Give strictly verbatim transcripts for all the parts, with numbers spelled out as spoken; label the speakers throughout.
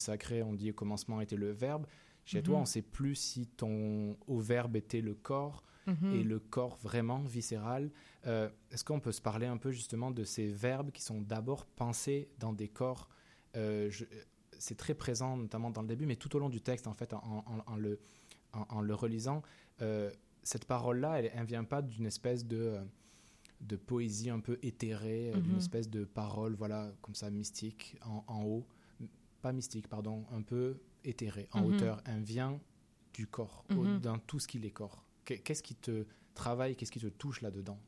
Speaker 1: sacrée, on dit au commencement était le verbe. Chez
Speaker 2: Mm-hmm.
Speaker 1: toi, on ne sait plus si ton au verbe était le corps
Speaker 2: Mm-hmm.
Speaker 1: et le corps vraiment viscéral. Euh, est-ce qu'on peut se parler un peu justement de ces verbes qui sont d'abord pensés dans des corps euh, je, c'est très présent notamment dans le début, mais tout au long du texte en fait, en, en, en, le, en, en le relisant, euh, cette parole-là, elle ne vient pas d'une espèce de, de poésie un peu éthérée, mm-hmm. d'une espèce de parole voilà, comme ça mystique en, en haut, pas mystique pardon, un peu éthérée, en mm-hmm. hauteur. Elle vient du corps, mm-hmm. au, dans tout ce qui est corps. Qu'est-ce qui te travaille, qu'est-ce qui te touche là-dedans?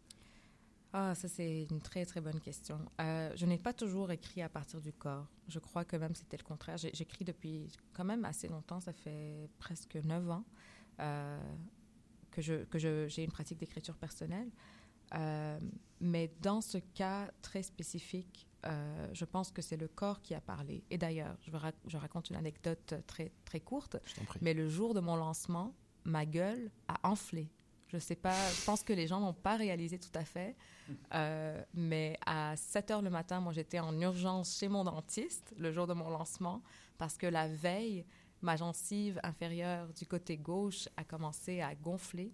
Speaker 2: Ah, ça, c'est une très, très bonne question. Euh, je n'ai pas toujours écrit à partir du corps. Je crois que même c'était le contraire. J'ai, j'écris depuis quand même assez longtemps, ça fait presque neuf ans euh, que, je, que je, j'ai une pratique d'écriture personnelle. Euh, mais dans ce cas très spécifique, euh, je pense que c'est le corps qui a parlé. Et d'ailleurs, je, rac- je raconte une anecdote très, très courte,
Speaker 1: je t'en prie.
Speaker 2: Mais le jour de mon lancement, ma gueule a enflé. Je sais pas, je pense que les gens n'ont pas réalisé tout à fait, euh, mais à sept heures le matin, moi, j'étais en urgence chez mon dentiste le jour de mon lancement parce que la veille, ma gencive inférieure du côté gauche a commencé à gonfler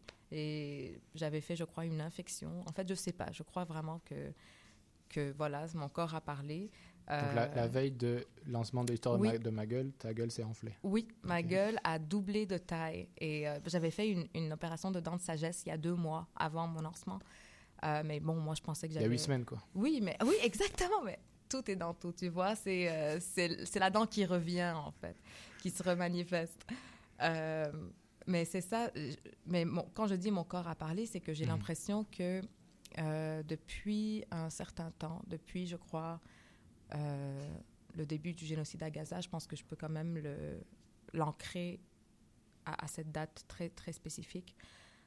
Speaker 2: et j'avais fait, je crois, une infection. En fait, je sais pas, je crois vraiment que, que voilà, mon corps a parlé.
Speaker 1: Donc euh, la, la veille de lancement de l'histoire oui. de, ma, de ma gueule, ta gueule s'est enflée.
Speaker 2: Oui, ma okay. gueule a doublé de taille. Et euh, j'avais fait une, une opération de dents de sagesse il y a deux mois avant mon lancement. Euh, mais bon, moi, je pensais que j'avais...
Speaker 1: Il y a huit semaines, quoi.
Speaker 2: Oui, mais, oui, exactement. Mais tout est dans tout, tu vois. C'est, euh, c'est, c'est la dent qui revient, en fait, qui se remanifeste. Euh, mais c'est ça. Mais mon, quand je dis mon corps a parlé, c'est que j'ai mmh. l'impression que euh, depuis un certain temps, depuis, je crois... Euh, le début du génocide à Gaza, je pense que je peux quand même le, l'ancrer à, à cette date très, très spécifique.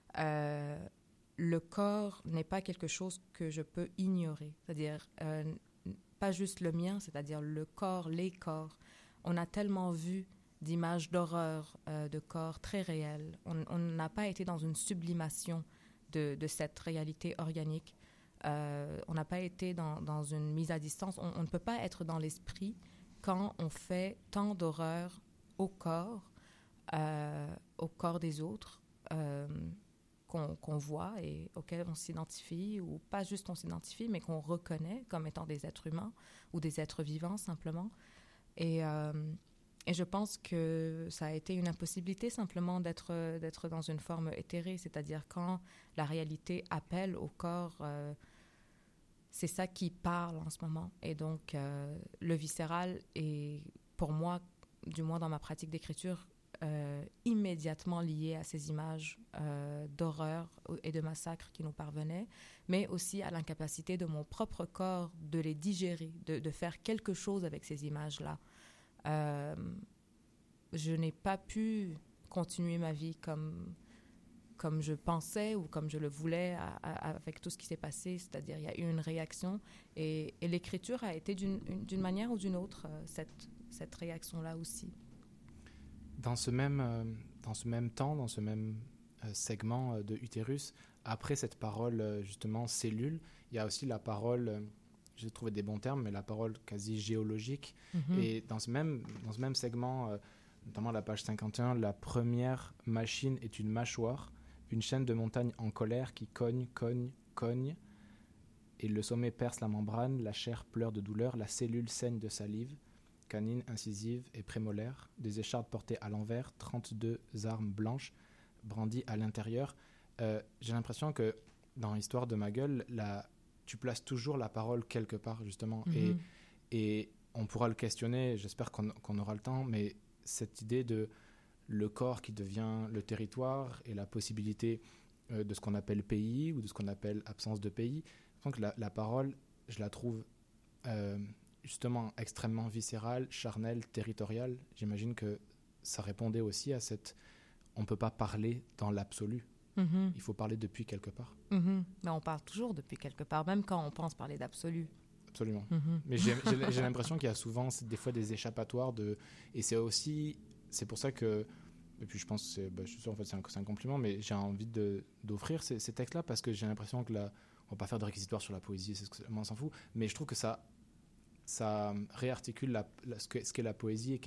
Speaker 2: Euh, le corps n'est pas quelque chose que je peux ignorer. C'est-à-dire, euh, pas juste le mien, c'est-à-dire le corps, les corps. On a tellement vu d'images d'horreur euh, de corps très réels. On n'a pas été dans une sublimation de, de cette réalité organique. Euh, on n'a pas été dans, dans une mise à distance. On, on ne peut pas être dans l'esprit quand on fait tant d'horreur au corps, euh, au corps des autres, euh, qu'on, qu'on voit et auxquels on s'identifie, ou pas juste on s'identifie, mais qu'on reconnaît comme étant des êtres humains ou des êtres vivants simplement. Et, euh, et je pense que ça a été une impossibilité simplement d'être, d'être dans une forme éthérée, c'est-à-dire quand la réalité appelle au corps... Euh, c'est ça qui parle en ce moment. Et donc, euh, le viscéral est, pour moi, du moins dans ma pratique d'écriture, euh, immédiatement lié à ces images euh, d'horreur et de massacre qui nous parvenaient, mais aussi à l'incapacité de mon propre corps de les digérer, de, de faire quelque chose avec ces images-là. Euh, je n'ai pas pu continuer ma vie comme... comme je pensais ou comme je le voulais à, à, avec tout ce qui s'est passé, c'est-à-dire il y a eu une réaction et, et l'écriture a été d'une, une, d'une manière ou d'une autre euh, cette, cette réaction-là aussi.
Speaker 1: Dans ce même, euh, dans ce même temps, dans ce même euh, segment euh, de Utérus, après cette parole euh, justement cellule, il y a aussi la parole, euh, j'ai trouvé des bons termes, mais la parole quasi géologique. Mm-hmm. Et dans ce même, dans ce même segment, euh, notamment la page cinquante et un, la première machine est une mâchoire, une chaîne de montagnes en colère qui cogne, cogne, cogne, et le sommet perce la membrane, la chair pleure de douleur, la cellule saigne de salive, canine, incisive et prémolaire, des échardes portées à l'envers, trente-deux armes blanches brandies à l'intérieur. Euh, j'ai l'impression que dans l'histoire de ma gueule, la, tu places toujours la parole quelque part, justement, mm-hmm. et, et on pourra le questionner, j'espère qu'on, qu'on aura le temps, mais cette idée de le corps qui devient le territoire et la possibilité euh, de ce qu'on appelle pays ou de ce qu'on appelle absence de pays. Donc la, la parole, je la trouve euh, justement extrêmement viscérale, charnelle, territoriale. J'imagine que ça répondait aussi à cette... On ne peut pas parler dans l'absolu. Mm-hmm. Il faut parler depuis quelque part.
Speaker 2: Mm-hmm. Mais on parle toujours depuis quelque part, même quand on pense parler d'absolu.
Speaker 1: Absolument. Mm-hmm. Mais j'ai, j'ai, j'ai l'impression qu'il y a souvent des fois des échappatoires de... Et c'est aussi... C'est pour ça que, et puis je pense que c'est, bah, je suis sûr en fait c'est un, c'est un compliment, mais j'ai envie de, d'offrir ces, ces textes-là parce que j'ai l'impression que la, on va pas faire de réquisitoire sur la poésie, c'est ce que, on s'en fout, mais je trouve que ça, ça réarticule la, la, ce, que, ce qu'est la poésie et